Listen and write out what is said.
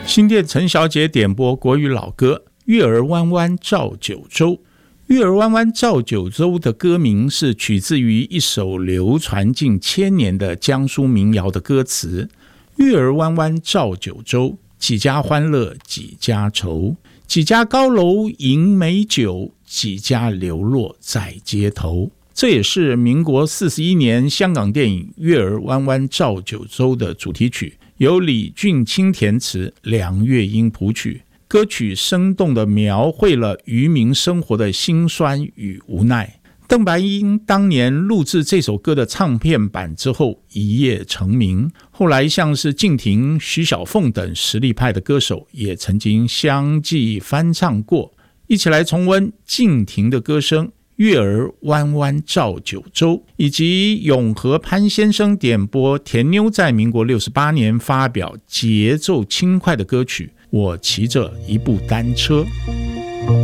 新店陈小姐点播国语老歌《月儿弯弯照九州》。《月儿弯弯照九州》的歌名是取自于一首流传近千年的江苏民谣的歌词。月儿弯弯照九州，几家欢乐几家愁，几家高楼迎美酒，几家流落在街头。这也是民国41年香港电影《月儿弯弯照九州》的主题曲，由李俊清填词，梁月英谱曲。歌曲生动地描绘了渔民生活的辛酸与无奈。邓白英当年录制这首歌的唱片版之后一夜成名，后来像是敬亭、徐小凤等实力派的歌手也曾经相继翻唱过。一起来重温敬亭的歌声《月儿弯弯照九州》，以及永和潘先生点播田妞在民国68年发表节奏轻快的歌曲《我骑着一部单车》。